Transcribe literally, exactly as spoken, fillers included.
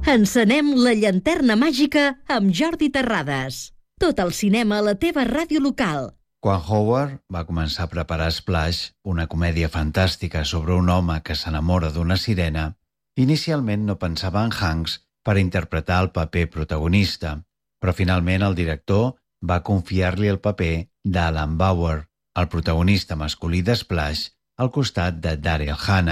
Encenem la llanterna màgica amb Jordi Terrades. Tot el cinema a la teva ràdio local. Quan Howard va començar a preparar Splash, una comèdia fantàstica sobre un home que s'enamora d'una sirena, inicialment no pensava en Hanks per interpretar el paper protagonista, però finalment el director va confiar-li el paper d'Alan Bauer, el protagonista masculí de Splash, al costat de Daryl Hannah.